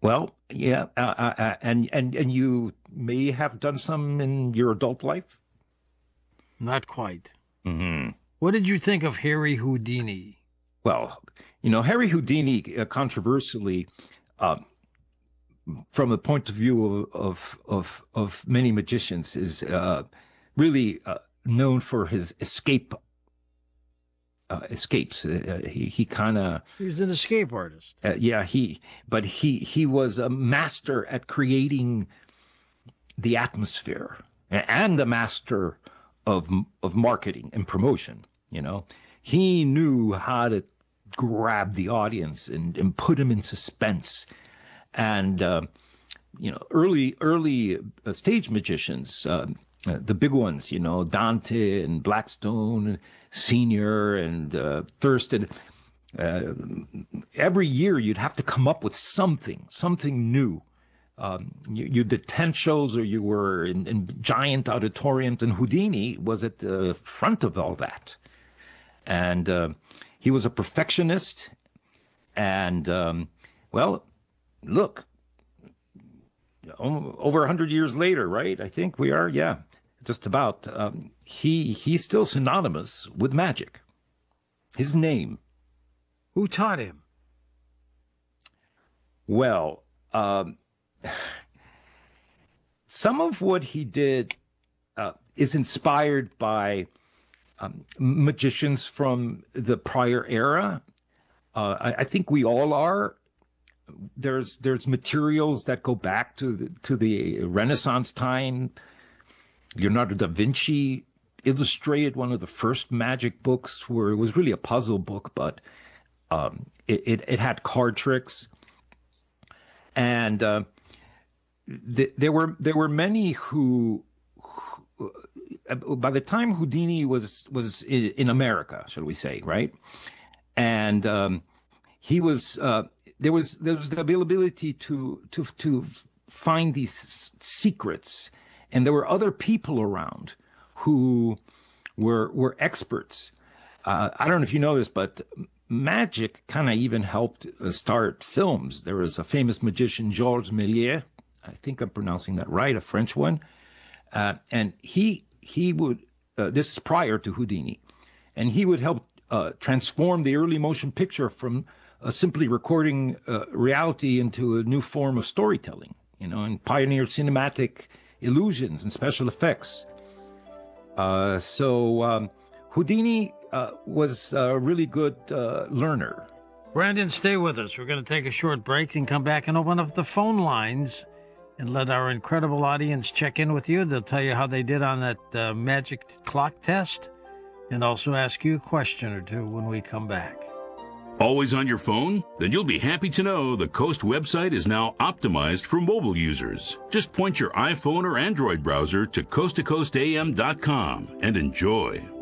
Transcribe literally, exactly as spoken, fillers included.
Well, yeah, uh, uh, uh, and and and you may have done some in your adult life. Not quite. Hmm. What did you think of Harry Houdini? Well, you know, Harry Houdini, uh, controversially, uh, from the point of view of of of, of many magicians, is uh, really uh, known for his escape uh, escapes. Uh, he he kind of He was an escape artist. uh, yeah he but he he was a master at creating the atmosphere and the master of of marketing and promotion. You know, he knew how to grab the audience and, and put them in suspense. And uh, you know, early early uh, stage magicians, uh, uh, the big ones, you know, Dante and Blackstone Senior and uh, Thurston. Uh, every year, you'd have to come up with something, something new. Um, you, you did tent shows, or you were in, in giant auditoriums, and Houdini was at the front of all that. And uh, he was a perfectionist. And um, well, look, over a hundred years later, right? I think we are, yeah, just about. Um, he he's still synonymous with magic. His name. Who taught him? Well, um, some of what he did uh, is inspired by um, magicians from the prior era. Uh, I, I think we all are. There's there's materials that go back to the, to the Renaissance time. Leonardo da Vinci illustrated one of the first magic books, where it was really a puzzle book, but um, it, it, it had card tricks. And uh, th- there were there were many who, who, by the time Houdini was was in, in America, shall we say, right? And um, he was uh, there was there was the availability to to to find these secrets, and there were other people around who were were experts. Uh, I don't know if you know this, but magic kind of even helped start films. There was a famous magician, Georges Méliès. I think I'm pronouncing that right, a French one. Uh, and he he would, uh, this is prior to Houdini, and he would help uh, transform the early motion picture from uh, simply recording uh, reality into a new form of storytelling, you know, and pioneered cinematic illusions and special effects. Uh, so um, Houdini uh, was a really good uh, learner. Brandon, stay with us. We're going to take a short break and come back and open up the phone lines and let our incredible audience check in with you. They'll tell you how they did on that uh, magic clock test, and also ask you a question or two when we come back. Always on your phone? Then you'll be happy to know the Coast website is now optimized for mobile users. Just point your iPhone or Android browser to coast to coast a m dot com and enjoy.